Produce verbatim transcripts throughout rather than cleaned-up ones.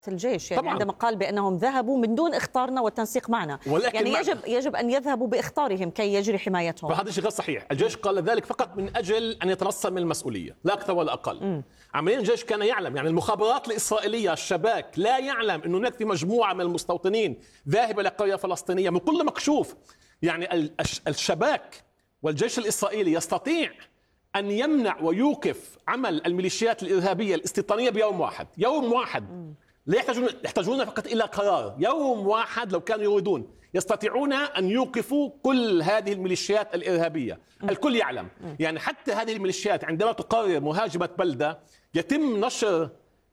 الجيش يعني طبعاً. عندما قال بأنهم ذهبوا من دون إخطارنا والتنسيق معنا، يعني يجب يجب أن يذهبوا بإخطارهم كي يجري حمايتهم. فهذا شيء غير صحيح. الجيش قال ذلك فقط من أجل أن يتنصل من المسؤولية، لا أكثر ولا أقل. عمليا الجيش كان يعلم، يعني المخابرات الإسرائيلية الشباك لا يعلم أنه هناك في مجموعة من المستوطنين ذاهبة لقرية فلسطينية من كل مكشوف. يعني الشباك والجيش الإسرائيلي يستطيع أن يمنع ويوقف عمل الميليشيات الإرهابية الاستيطانية بيوم واحد، يوم واحد. لا يحتاجون يحتاجون فقط إلى قرار يوم واحد. لو كانوا يريدون يستطيعون أن يوقفوا كل هذه الميليشيات الإرهابية. الكل يعلم، يعني حتى هذه الميليشيات عندما تقرر مهاجمة بلدة يتم نشر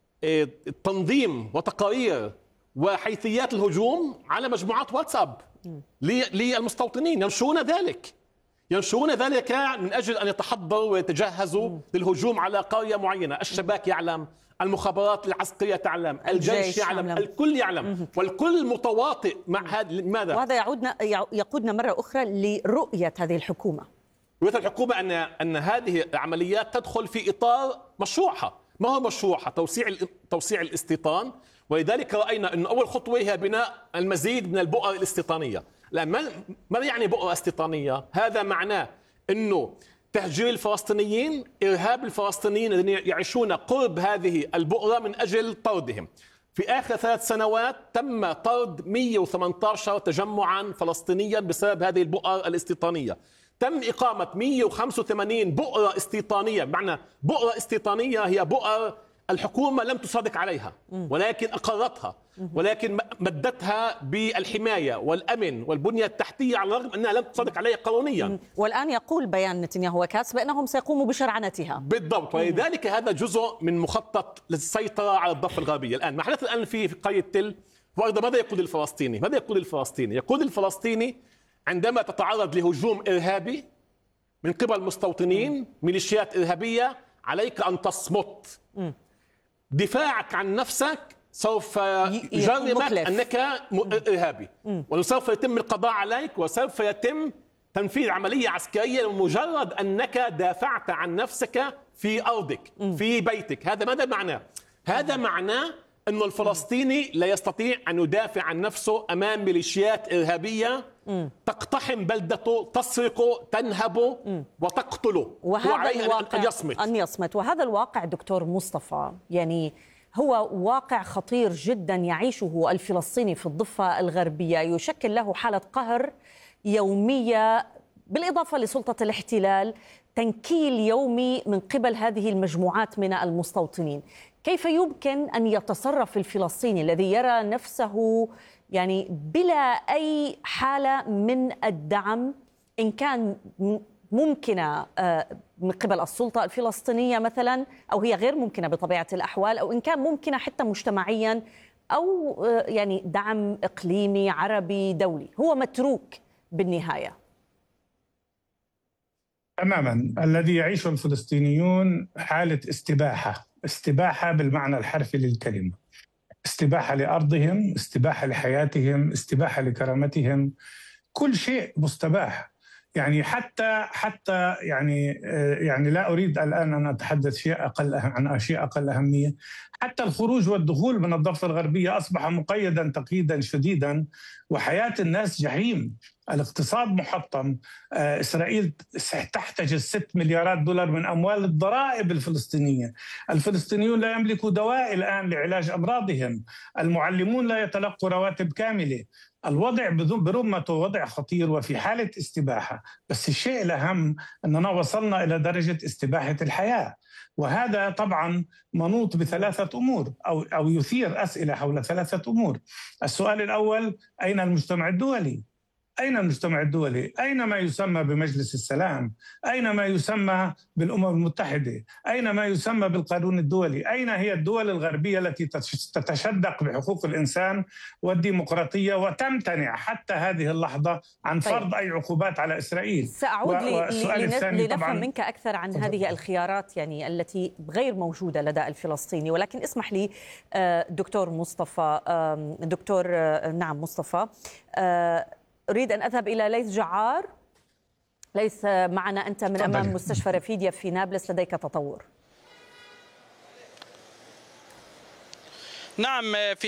تنظيم وتقارير وحيثيات الهجوم على مجموعات واتساب للمستوطنين، ينشرون ذلك ينشرون ذلك من أجل أن يتحضروا ويتجهزوا للهجوم على قرية معينة. الشباك يعلم، المخابرات العسكرية تعلم، الجيش يعلم, يعلم. الكل يعلم، والكل متواطئ مع هذا. لماذا؟ وهذا يعودنا يقودنا مرة أخرى لرؤية هذه الحكومة. رؤية الحكومة أن أن هذه العمليات تدخل في إطار مشروعها. ما هو مشروعها؟ توسيع توسيع الاستيطان، ولذلك رأينا أن أول خطوة هي بناء المزيد من البؤر الاستيطانية. الآن ماذا يعني بؤرة استيطانية؟ هذا معناه أنه تهجير الفلسطينيين، إرهاب الفلسطينيين الذين يعيشون قرب هذه البؤرة من أجل طردهم. في آخر ثلاث سنوات تم طرد مئة وثمانية عشر تجمعا فلسطينيا بسبب هذه البؤر الاستيطانية. تم إقامة مئة وخمسة وثمانين بؤرة استيطانية. معنى بؤرة استيطانية هي بؤر الحكومة لم تصادق عليها ولكن أقرتها، ولكن مدتها بالحماية والأمن والبنية التحتية على الرغم أنها لم تصادق عليها قانونيا. والآن يقول بيان نتنياهو وكاتس بأنهم سيقوموا بشرعنتها. بالضبط، ولذلك هذا جزء من مخطط للسيطرة على الضفة الغربية. الآن ما حدث الآن في قرية تل وأيضا ماذا يقول الفلسطيني؟ ماذا يقول الفلسطيني؟ يقول الفلسطيني عندما تتعرض لهجوم إرهابي من قبل مستوطنين ميليشيات إرهابية عليك أن تصمت. دفاعك عن نفسك سوف يجرمك أنك إرهابي، وسوف يتم القضاء عليك، وسوف يتم تنفيذ عملية عسكرية لمجرد أنك دافعت عن نفسك في أرضك في بيتك. هذا ماذا معناه؟ هذا معناه أن الفلسطيني لا يستطيع أن يدافع عن نفسه أمام ميليشيات إرهابية تقتحم بلدته، تسرقه، تنهبه وتقتله، وهذا الواقع أن يصمت. أن يصمت. وهذا الواقع دكتور مصطفى يعني هو واقع خطير جدا يعيشه الفلسطيني في الضفة الغربية، يشكل له حالة قهر يومية بالإضافة لسلطة الاحتلال، تنكيل يومي من قبل هذه المجموعات من المستوطنين. كيف يمكن أن يتصرف الفلسطيني الذي يرى نفسه يعني بلا أي حالة من الدعم، إن كان ممكنة من قبل السلطة الفلسطينية مثلا، أو هي غير ممكنة بطبيعة الأحوال، أو إن كان ممكنة حتى مجتمعيا، أو يعني دعم إقليمي عربي دولي، هو متروك بالنهاية؟ تماما. الذي يعيشه الفلسطينيون حالة استباحة، استباحة بالمعنى الحرفي للكلمة، استباحة لأرضهم، استباحة لحياتهم، استباحة لكرامتهم، كل شيء مستباح. يعني حتى حتى يعني يعني لا أريد الآن أن أتحدث شيء أقل عن أشياء أقل أهمية. حتى الخروج والدخول من الضفة الغربية أصبح مقيدا تقييدا شديدا، وحياة الناس جحيم، الاقتصاد محطم. إسرائيل تحتجز ست مليارات دولار من أموال الضرائب الفلسطينية. الفلسطينيون لا يملكوا دواء الآن لعلاج أمراضهم، المعلمون لا يتلقوا رواتب كاملة. الوضع برمته وضع خطير وفي حالة استباحة. بس الشيء الأهم أننا وصلنا إلى درجة استباحة الحياة، وهذا طبعا منوط بثلاثة أمور أو أو يثير أسئلة حول ثلاثة أمور. السؤال الأول: أين المجتمع الدولي؟ أين المجتمع الدولي؟ أين ما يسمى بمجلس السلام؟ أين ما يسمى بالأمم المتحدة؟ أين ما يسمى بالقانون الدولي؟ أين هي الدول الغربية التي تتشدق بحقوق الإنسان والديمقراطية وتمتنع حتى هذه اللحظة عن فرض أي عقوبات على إسرائيل؟ سأعود لنفهم منك أكثر عن هذه الخيارات يعني التي غير موجودة لدى الفلسطيني، ولكن اسمح لي دكتور مصطفى دكتور نعم مصطفى أريد أن أذهب إلى ليث جعار. ليث معنا أنت من أمام مستشفى رفيديا في نابلس، لديك تطور. نعم، في